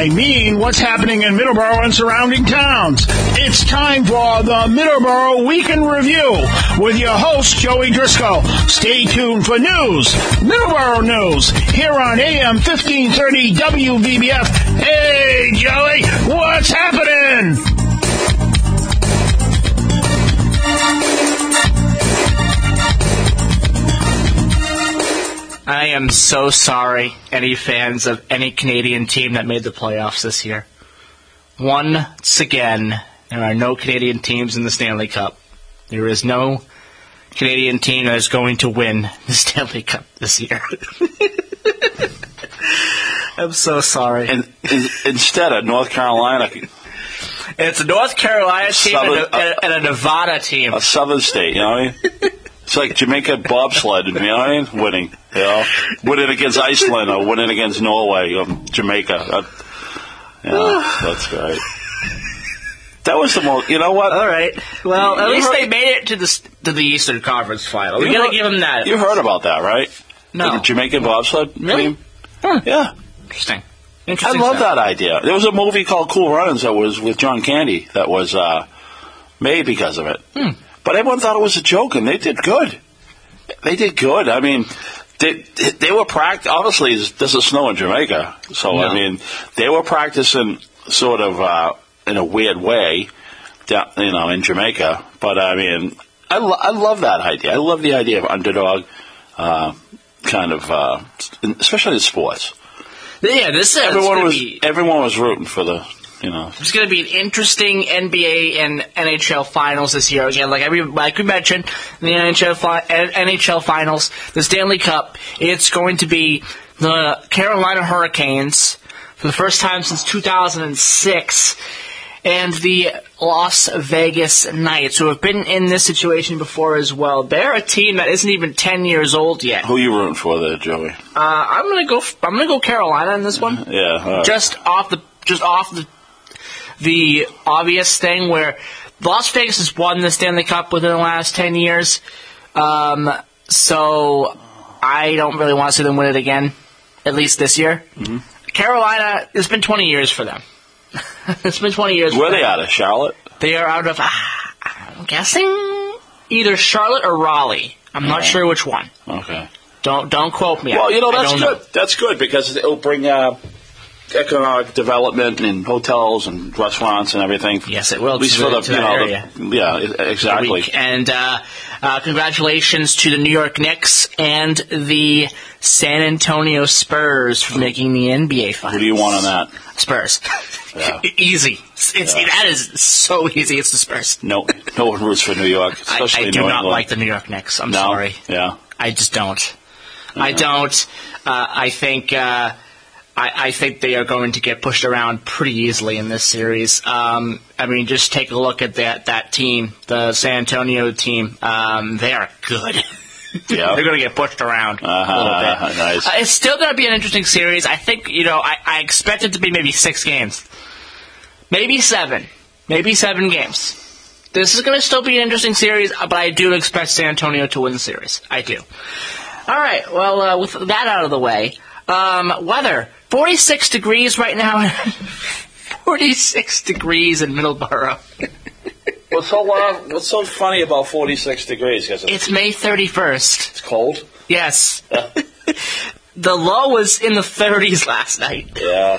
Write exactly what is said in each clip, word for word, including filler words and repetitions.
I mean what's happening in Middleborough and surrounding towns. It's time for the Middleborough Weekend Review with your host, Joey Driscoll. Stay tuned for news, Middleborough news, here on A M fifteen thirty W V B F. Hey, Joey, what's happening? I am so sorry, any fans of any Canadian team that made the playoffs this year. Once again, there are no Canadian teams in the Stanley Cup. There is no Canadian team that is going to win the Stanley Cup this year. I'm so sorry. And, and instead of North Carolina, it's a North Carolina team Southern, and, a, and a Nevada team. A Southern state, you know what I mean? It's like Jamaica bobsled, you know what I mean? Winning, you know, winning against Iceland or winning against Norway or Jamaica. That, yeah, that's right. That was the most. You know what? All right. Well, at you least heard, they made it to the to the Eastern Conference Final. We gotta heard, give them that. You heard about that, right? No. The Jamaican bobsled really? team. Huh. Yeah. Interesting. I Interesting love stuff. that idea. There was a movie called Cool Runnings that was with John Candy that was uh, made because of it. Hmm. But everyone thought it was a joke, and they did good. They did good. I mean, they they were practicing. Obviously, there's a snow in Jamaica, so no. I mean, they were practicing sort of uh, in a weird way, down, you know, in Jamaica. But I mean, I, lo- I love that idea. I love the idea of underdog uh, kind of, uh, especially in sports. Yeah, this is everyone was be, everyone was rooting for the. You know. It's going to be an interesting N B A and N H L finals this year. Again, like, every, like we mentioned, the N H L, fi- N H L finals, the Stanley Cup, it's going to be the Carolina Hurricanes for the first time since two thousand six, and the Las Vegas Knights, who have been in this situation before as well. They're a team that isn't even ten years old yet. Who are you rooting for there, Joey? Uh, I'm going to go. I'm going to go Carolina in this one. Yeah, all right. just off the just off the. The obvious thing where Las Vegas has won the Stanley Cup within the last ten years, um, so I don't really want to see them win it again, at least this year. Mm-hmm. Carolina, it's been twenty years for them. It's been twenty years. Where for are they them. out of? Charlotte? They are out of, uh, I'm guessing, either Charlotte or Raleigh. I'm not right. sure which one. Okay. Don't don't quote me. Well, you know, I that's good. know. That's good because it'll bring uh, economic development and hotels and restaurants and everything. Yes, it will. At least to for the, the, to you that know, area. the, yeah, exactly. And uh, uh, congratulations to the New York Knicks and the San Antonio Spurs for making the N B A Finals. Who do you want on that? Spurs. Yeah. Easy. It's Yeah. That is so easy. It's the Spurs. No, no one roots for New York, I, especially I do New not England. like the New York Knicks. I'm no? sorry. Yeah. I just don't. Yeah. I don't. Uh, I think. Uh, I, I think they are going to get pushed around pretty easily in this series. Um, I mean, just take a look at that that team, the San Antonio team. Um, they are good. Yeah. They're going to get pushed around Uh-huh, a little bit. nice. Uh, it's still going to be an interesting series. I think, you know, I, I expect it to be maybe six games. Maybe seven. Maybe seven games. This is going to still be an interesting series, but I do expect San Antonio to win the series. I do. All right. Well, uh, with that out of the way, um, weather. forty-six degrees right now. forty-six degrees in Middleborough. What's so uh, What's so funny about forty-six degrees? Cause it's, It's May thirty-first. it's cold. Yes. The low was in the thirties last night. Yeah.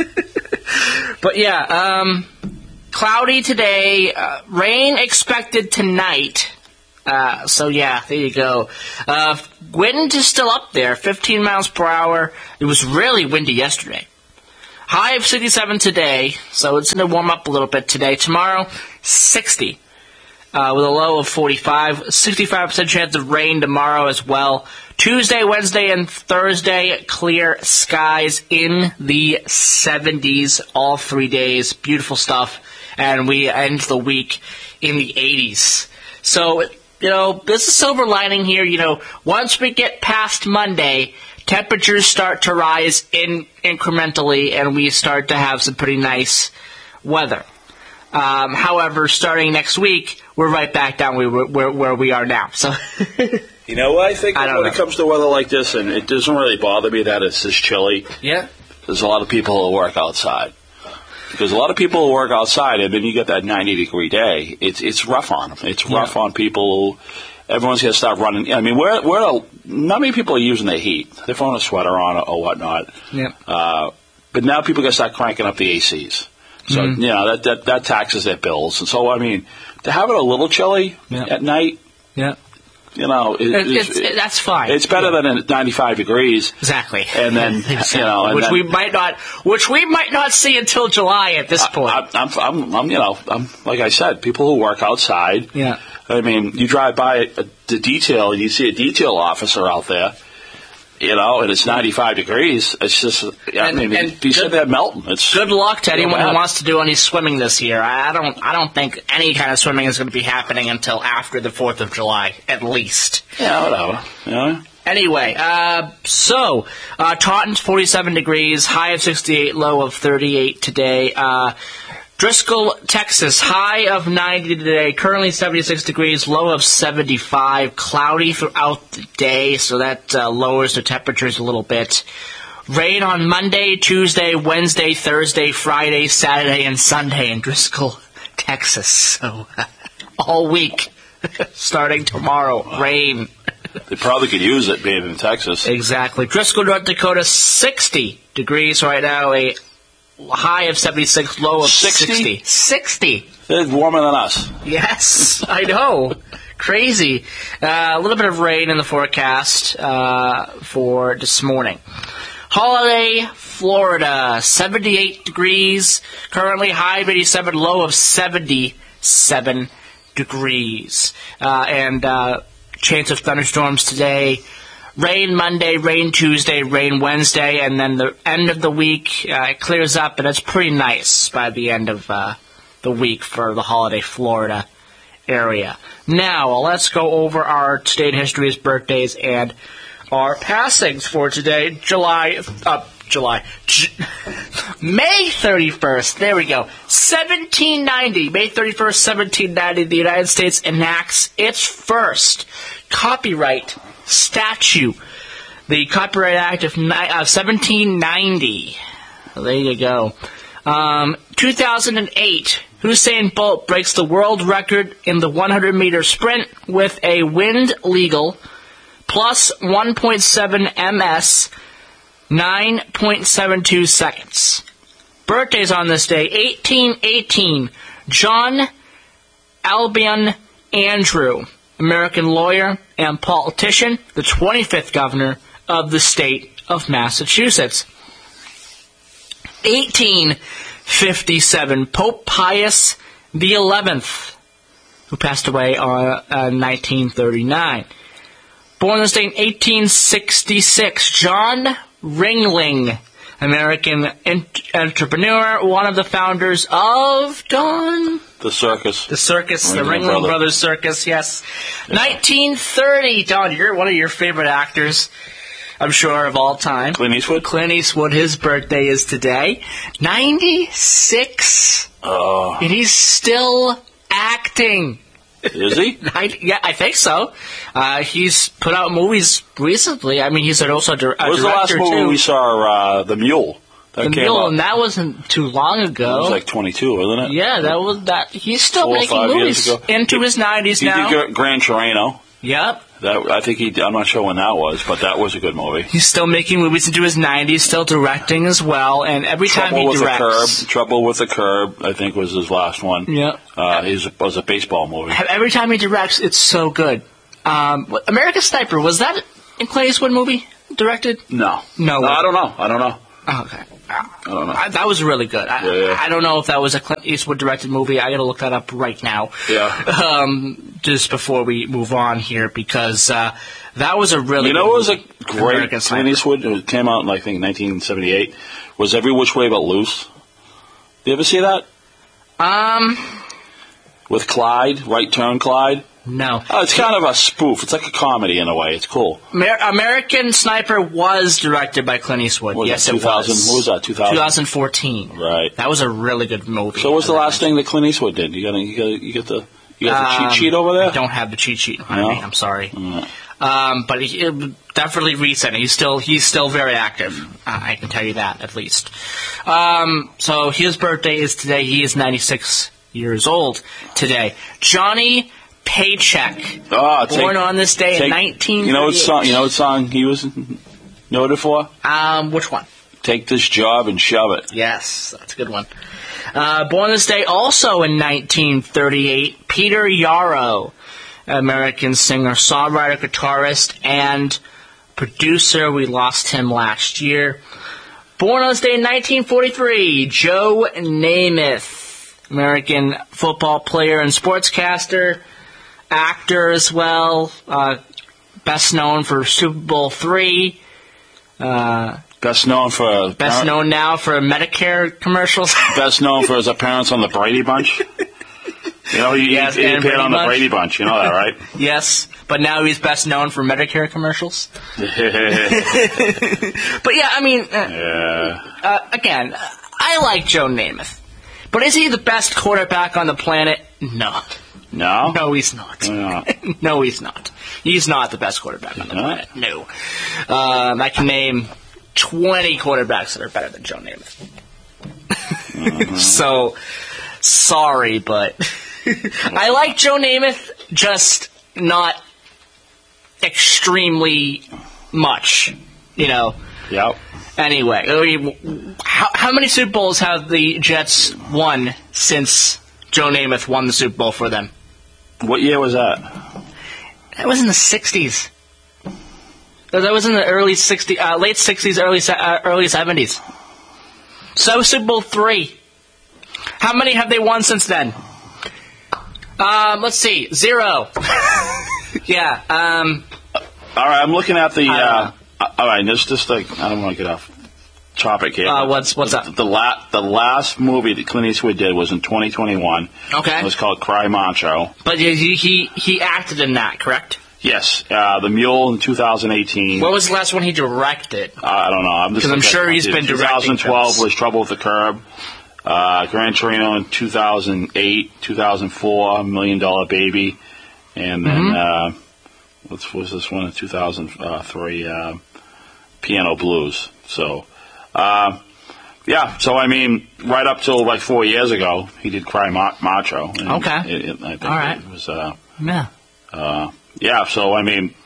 But yeah, um, cloudy today. Uh, rain expected tonight. Uh, so yeah, there you go. Uh, wind is still up there, fifteen miles per hour. It was really windy yesterday. High of sixty-seven today, so it's going to warm up a little bit today. Tomorrow, sixty, uh, with a low of forty-five. sixty-five percent chance of rain tomorrow as well. Tuesday, Wednesday, and Thursday, clear skies in the seventies all three days. Beautiful stuff. And we end the week in the eighties. So, you know, there's a silver lining here. You know, once we get past Monday, temperatures start to rise in incrementally, and we start to have some pretty nice weather. Um, however, starting next week, we're right back down where, where, where we are now. So, you know what I think I don't when know. it comes to weather like this, and it doesn't really bother me that it's this chilly. yeah, there's a lot of people who work outside. Because a lot of people who work outside, and then you get that ninety degree day, it's it's rough on them. It's rough yeah. on people. Everyone's going to start running. I mean, we're, we're, not many people are using the heat. They're throwing a sweater on or, or whatnot. Yeah. Uh, but now people are going to start cranking up the A Cs. So, mm-hmm. you know, that, that, that taxes their bills. And so, I mean, to have it a little chilly yeah. at night, yeah. you know, it, it, it's, it's, it, that's fine. It's better yeah. than at ninety-five degrees. Exactly. And then, exactly. you know, and which then, we might not, which we might not see until July at this point. I, I, I'm, I'm, I'm, you know, I'm like I said, people who work outside. Yeah. I mean, you drive by a, a, the detail and you see a detail officer out there, you know, and it's ninety-five degrees. It's just, I and, mean, and you sit there melting. It's good luck to anyone bad. who wants to do any swimming this year. I don't, I don't think any kind of swimming is going to be happening until after the fourth of July, at least. Yeah, whatever. Yeah. Anyway, uh, so, uh, Taunton's forty-seven degrees, high of sixty-eight, low of thirty-eight today. Uh, Driscoll, Texas, high of ninety today, currently seventy-six degrees, low of seventy-five, cloudy throughout the day, so that uh, lowers the temperatures a little bit. Rain on Monday, Tuesday, Wednesday, Thursday, Friday, Saturday, and Sunday in Driscoll, Texas. So, uh, all week, starting tomorrow, rain. They probably could use it being in Texas. Exactly. Driscoll, North Dakota, sixty degrees right now, a high of seventy-six, low of sixty. sixty. It's warmer than us. Yes, I know. Crazy. Uh, a little bit of rain in the forecast uh, for this morning. Holiday, Florida, seventy-eight degrees. Currently high of eighty-seven, low of seventy-seven degrees. Uh, and uh, chance of thunderstorms today. Rain Monday, rain Tuesday, rain Wednesday, and then the end of the week, uh, it clears up, and it's pretty nice by the end of uh, the week for the holiday Florida area. Now, let's go over our today in history's birthdays and our passings for today, July, uh, July, J- May thirty-first, there we go, seventeen ninety, May thirty-first, seventeen ninety, the United States enacts its first copyright statute, the Copyright Act of, ni- of seventeen ninety. Well, there you go. Um, two thousand eight, Usain Bolt breaks the world record in the one hundred meter sprint with a wind legal plus one point seven meters, nine point seven two seconds. Birthdays on this day, eighteen eighteen, John Albion Andrew, American lawyer and politician, the twenty-fifth governor of the state of Massachusetts. eighteen fifty-seven, Pope Pius the eleventh, who passed away on uh, nineteen thirty-nine. Born this day in eighteen sixty-six, John Ringling, American ent- entrepreneur, one of the founders of Don... The circus. The circus, Ringling the Ringling Brother. Brothers Circus, yes. Yeah. nineteen thirty, Don, you're one of your favorite actors, I'm sure, of all time. Clint Eastwood? Clint Eastwood, his birthday is today. ninety-six. Oh. And he's still acting. Is he? I, yeah, I think so. Uh, he's put out movies recently. I mean, he's also a, dir- a What was the last director, movie too. we saw? Uh, The Mule. That The came Mule, out. and that wasn't too long ago. It was like twenty-two, wasn't it? Yeah, that was that. He's still Four or making five movies years ago. into He- his nineties He now. did Gran Torino. Yep. That I think he. I'm not sure when that was, but that was a good movie. He's still making movies into his nineties, still directing as well, and every Trouble time he with directs... the Curb. Trouble with the Curb, I think, was his last one. Yep. Uh, it was a, was a baseball movie. Every time he directs, it's so good. Um, what- American Sniper, was that a Clint Eastwood movie directed? No. No. No, I don't know. I don't know. Oh, okay. I don't know. I, that was really good. I, Yeah, yeah. I don't know if that was a Clint Eastwood directed movie. I got to look that up right now. Yeah. Um, just before we move on here, because uh, that was a really. You know, good it was a movie. great American Clint Sniper. Eastwood. It came out in I think nineteen seventy-eight. Was Every Which Way But Loose. You ever see that Um, with Clyde? Right Turn Clyde. no. Oh, it's kind of a spoof. It's like a comedy in a way. It's cool. Amer- American Sniper was directed by Clint Eastwood. What was yes, that, it two thousand? was. What was that, two thousand? twenty fourteen. Right. That was a really good movie. So what's the last thing that Clint Eastwood did? You got you got you got the you got the Um, cheat sheet over there? I don't have the cheat sheet in front of No? me. I'm sorry. Mm. Um, but he, definitely recent. He's still he's still very active. Uh, I can tell you that at least. Um, so his birthday is today. He is ninety-six years old today. Johnny Paycheck, Oh, born take, on this day take, in nineteen. You know what song? You know what song he was noted for? Um, which one? Take this job and shove it. Yes, that's a good one. Uh, born this day also in nineteen thirty-eight, Peter Yarrow, American singer, songwriter, guitarist, and producer. We lost him last year. Born on this day in nineteen forty-three, Joe Namath, American football player and sportscaster, actor as well, uh, best known for Super Bowl three. Uh, Best known for best parent, known now for Medicare commercials. Best known for his appearance on the Brady Bunch. You know, he, Yes, he, he and appeared Brady on the Bunch. Brady Bunch. You know that, right? Yes, but now he's best known for Medicare commercials. yeah. But yeah, I mean, uh, uh, again, I like Joe Namath. But is he the best quarterback on the planet? No. No? No, he's not. No. No, he's not. He's not the best quarterback on the not? planet. No. Um, I can name twenty quarterbacks that are better than Joe Namath. Uh-huh. So, sorry, but I like Joe Namath, just not extremely much, you know. Yep. Anyway, I mean, how, how many Super Bowls have the Jets won since Joe Namath won the Super Bowl for them? What year was that? That was in the sixties. That was in the early sixties, uh, late sixties, early se- uh, early seventies. So Super Bowl three. How many have they won since then? Um, let's see, zero. yeah. Um, All right, I'm looking at the. I Uh, uh, all right, just just like I don't want to get off topic here. Uh, what's what's the, up? The la- the last movie that Clint Eastwood did was in twenty twenty-one. Okay. It was called Cry Macho. But he he he acted in that, correct? Yes, uh, The Mule in two thousand eighteen. What was the last one he directed? Uh, I don't know. I'm just 'Cause I'm looking sure at- he's been directing twenty twelve films. was Trouble with the Curb. Uh, Gran Torino in two thousand eight, two thousand four, Million Dollar Baby, and then Mm-hmm. uh, what was this one in two thousand three? Uh, Piano Blues. So, uh, yeah. So I mean, right up till like four years ago, he did Cry Ma- Macho. And Okay. It, it, I think All right. it was. Uh, Yeah. uh, yeah. So I mean,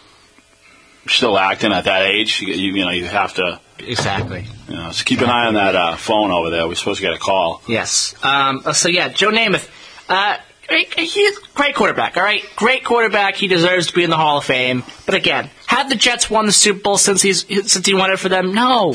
still acting at that age, you, you know, you have to. Exactly. You know, so keep an eye on that uh, phone over there. We're supposed to get a call. Yes. Um, so yeah, Joe Namath. Uh, he's a great quarterback. All right, great quarterback. He deserves to be in the Hall of Fame. But again, have the Jets won the Super Bowl since he's since he won it for them? No.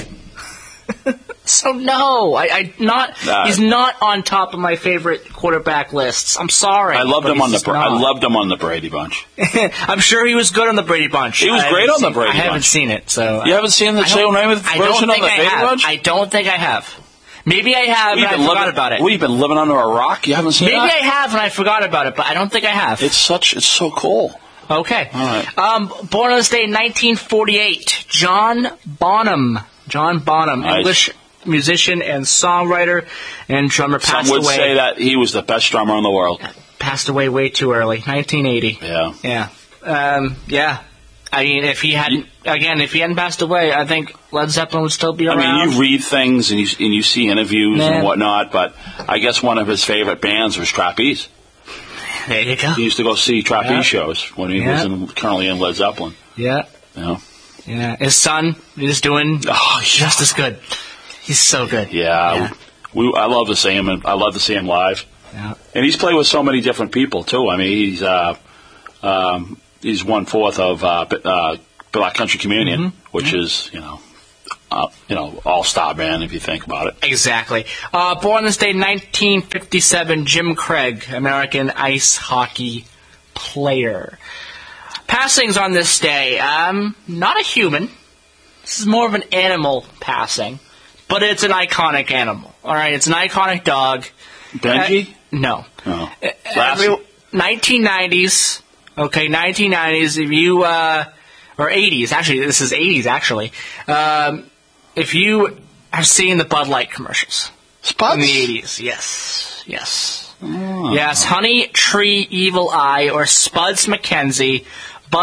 So no, I, I not. Nah. He's not on top of my favorite quarterback lists. I'm sorry. I loved but him he's on the. just Bra- I not. loved him on the Brady Bunch. I'm sure he was good on the Brady Bunch. He was I great haven't on the seen- Brady I haven't Bunch. seen it, so You haven't seen the I don't- Joe Namath I don't version of think the I Brady have. Bunch? I don't think I have. Maybe I have, What, and I been forgot living, about it. What, you been living under a rock? You haven't seen Maybe that? I have, and I forgot about it, but I don't think I have. It's such. It's so cool. Okay. All right. Um, born on this day in nineteen forty-eight, John Bonham. John Bonham, Nice. English musician and songwriter and drummer, passed Some would away. say that he was the best drummer in the world. Passed away way too early, nineteen eighty. Yeah. Yeah. Um, yeah. I mean, if he hadn't, again, if he hadn't passed away, I think Led Zeppelin would still be I around. mean, you read things and you and you see interviews Man. and whatnot, but I guess one of his favorite bands was Trapeze. There you go. He used to go see Trapeze Yeah. shows when he Yeah. was in, currently in Led Zeppelin. Yeah. You know? Yeah. His son is doing Oh, just as good. He's so good. Yeah, Yeah. We, I love to see him. and I love to see him live. Yeah. And he's played with so many different people too. I mean, he's uh, um, he's one fourth of uh, B- uh, Black Country Communion, Mm-hmm. which is you know, uh, you know, all star band if you think about it. Exactly. Uh, born this day, nineteen fifty-seven, Jim Craig, American ice hockey player. Passings on this day. Um, not a human. This is more of an animal passing, but it's an iconic animal. All right, it's an iconic dog. Benji? Uh, no. Oh. Uh, Lassie? every- nineteen nineties. Okay, nineteen nineties. If you uh, or eighties. Actually, this is eighties. Actually, um, if you have seen the Bud Light commercials Spuds? in the eighties, yes, yes, yes. Honey Tree Evil Eye or Spuds McKenzie. Bud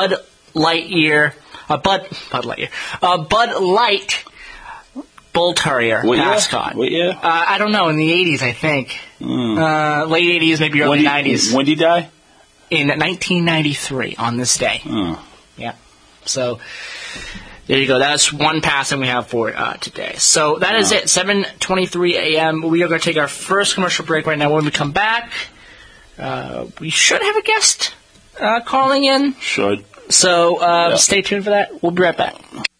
Lightyear, a Bud Bud Lightyear, a Bud Light Bull Terrier what mascot. Year? What year? Uh, I don't know. In the eighties, I think. Mm. Uh, late eighties, maybe early nineties. When did he die? In nineteen ninety-three, on this day. Oh. Yeah. So, there you go. That's one passing we have for uh, today. So, that is it. seven twenty-three a.m. We are going to take our first commercial break right now. When we come back, uh, we should have a guest uh, calling in. Should. So, uh, yeah. stay tuned for that. We'll be right back.